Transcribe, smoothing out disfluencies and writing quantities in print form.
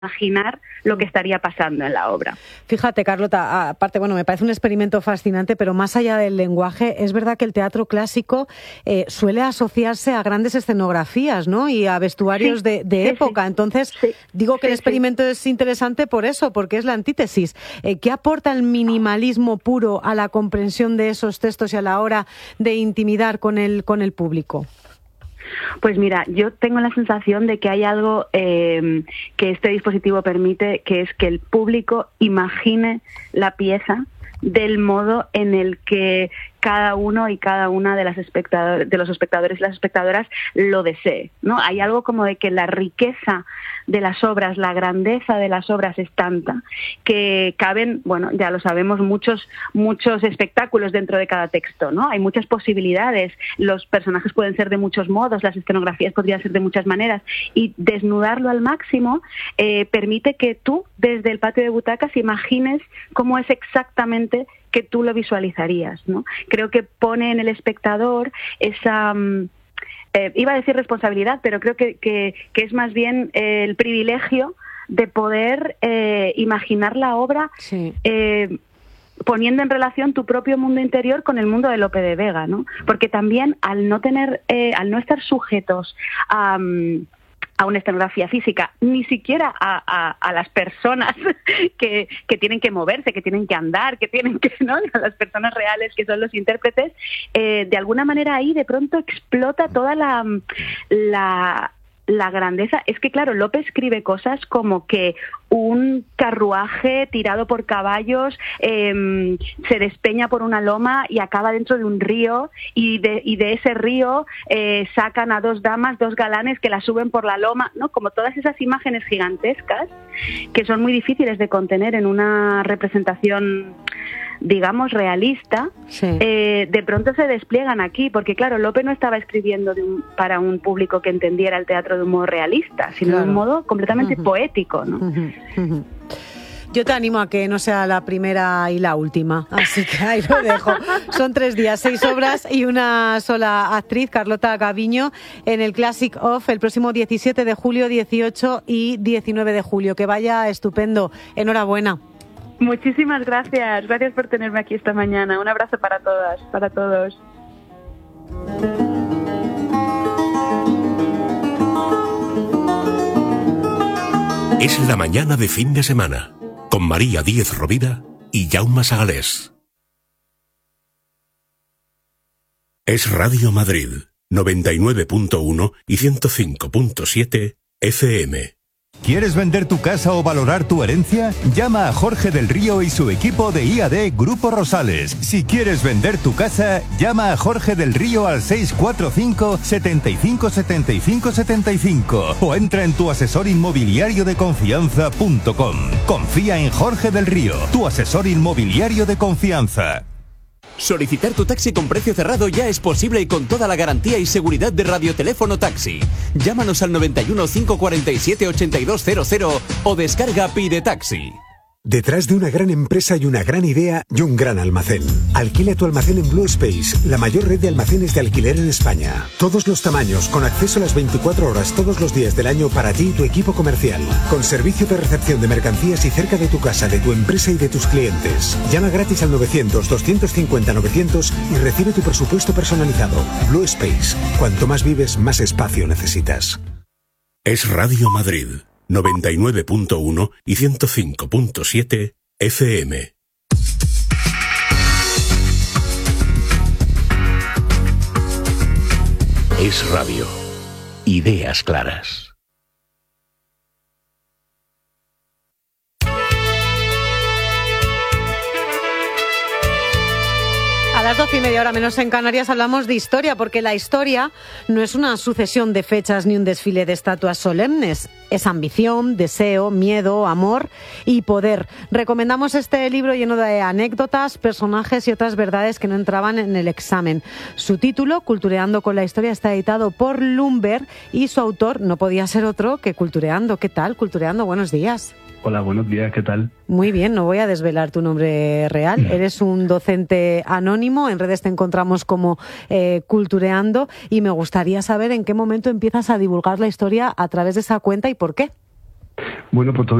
imaginar lo que estaría pasando en la obra. Fíjate, Carlota, aparte, me parece un experimento fascinante, pero más allá del lenguaje, es verdad que el teatro clásico suele asociarse a grandes escenografías, ¿no? Y a vestuarios de época. Entonces, digo que el experimento es interesante por eso, porque es la antítesis. ¿Qué aporta el minimalismo puro a la comprensión de esos textos y a la hora de intimidar con el público? Pues mira, yo tengo la sensación de que hay algo que este dispositivo permite, que es que el público imagine la pieza del modo en el que cada uno y cada una de los espectadores y las espectadoras lo desee, ¿no? Hay algo como de que la riqueza de las obras, la grandeza de las obras es tanta que caben, ya lo sabemos, muchos espectáculos dentro de cada texto, ¿no? Hay muchas posibilidades, los personajes pueden ser de muchos modos, las escenografías podrían ser de muchas maneras, y desnudarlo al máximo permite que tú, desde el patio de butacas, imagines cómo es exactamente que tú lo visualizarías, ¿no? Creo que pone en el espectador esa, iba a decir responsabilidad, pero creo que es más bien el privilegio de poder imaginar la obra poniendo en relación tu propio mundo interior con el mundo de Lope de Vega, ¿no? Porque también al no estar sujetos a una escenografía física, ni siquiera a las personas que tienen que moverse, que tienen que andar, que tienen que, ¿no? A las personas reales que son los intérpretes, de alguna manera ahí de pronto explota toda la grandeza. Es que, claro, Lope escribe cosas como que un carruaje tirado por caballos se despeña por una loma y acaba dentro de un río, y de ese río sacan a dos damas, dos galanes que la suben por la loma, ¿no? Como todas esas imágenes gigantescas que son muy difíciles de contener en una representación, digamos, realista, de pronto se despliegan aquí, porque claro, Lope no estaba escribiendo para un público que entendiera el teatro de un modo realista, sino de un modo completamente poético, ¿no? Yo te animo a que no sea la primera y la última, así que ahí lo dejo. Son 3 días, 6 obras y una sola actriz, Carlota Gaviño, en el Classic Off el próximo 17 de julio, 18 y 19 de julio. Que vaya estupendo. Enhorabuena. Muchísimas gracias. Gracias por tenerme aquí esta mañana. Un abrazo para todas, para todos. Es la mañana de fin de semana, con María Díez Rovira y Jaume Sagalés. Es Radio Madrid, 99.1 y 105.7 FM. ¿Quieres vender tu casa o valorar tu herencia? Llama a Jorge del Río y su equipo de IAD Grupo Rosales. Si quieres vender tu casa, llama a Jorge del Río al 645 75 75 75 o entra en tuasesorinmobiliariodeconfianza.com. Confía en Jorge del Río, tu asesor inmobiliario de confianza. Solicitar tu taxi con precio cerrado ya es posible y con toda la garantía y seguridad de Radioteléfono Taxi. Llámanos al 91 547 8200 o descarga Pide Taxi. Detrás de una gran empresa hay una gran idea y un gran almacén. Alquila tu almacén en Blue Space, la mayor red de almacenes de alquiler en España. Todos los tamaños, con acceso a las 24 horas todos los días del año para ti y tu equipo comercial. Con servicio de recepción de mercancías y cerca de tu casa, de tu empresa y de tus clientes. Llama gratis al 900-250-900 y recibe tu presupuesto personalizado. Blue Space. Cuanto más vives, más espacio necesitas. Es Radio Madrid, 99.1 y 105.7 FM. Es radio. Ideas claras. A las 12:30, hora menos en Canarias, hablamos de historia, porque la historia no es una sucesión de fechas ni un desfile de estatuas solemnes. Es ambición, deseo, miedo, amor y poder. Recomendamos este libro lleno de anécdotas, personajes y otras verdades que no entraban en el examen. Su título, Cultureando con la Historia, está editado por Lumber y su autor no podía ser otro que Cultureando. ¿Qué tal, Cultureando? Buenos días. Hola, buenos días, ¿qué tal? Muy bien, no voy a desvelar tu nombre real. Eres un docente anónimo, en redes te encontramos como Cultureando, y me gustaría saber en qué momento empiezas a divulgar la historia a través de esa cuenta y por qué. Bueno, pues